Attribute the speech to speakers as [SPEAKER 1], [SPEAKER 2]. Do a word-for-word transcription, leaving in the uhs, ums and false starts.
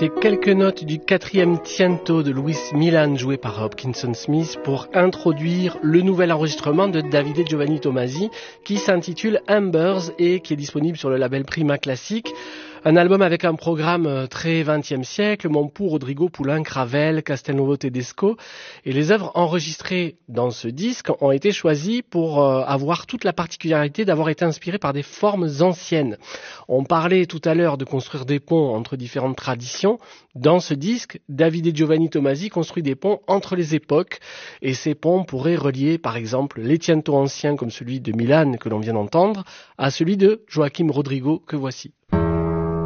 [SPEAKER 1] ces quelques notes du quatrième Tiento de Luis Milan joué par Hopkinson Smith pour introduire le nouvel enregistrement de Davide Giovanni Tomasi qui s'intitule Embers et qui est disponible sur le label Prima Classic. Un album avec un programme très vingtième siècle, Montpou, Rodrigo, Poulenc, Ravel, Castelnuovo Tedesco. Et les œuvres enregistrées dans ce disque ont été choisies pour avoir toute la particularité d'avoir été inspirées par des formes anciennes. On parlait tout à l'heure de construire des ponts entre différentes traditions. Dans ce disque, Davide Giovanni Tomasi construit des ponts entre les époques. Et ces ponts pourraient relier, par exemple, les Tiento anciens comme celui de Milan que l'on vient d'entendre, à celui de Joachim Rodrigo que voici.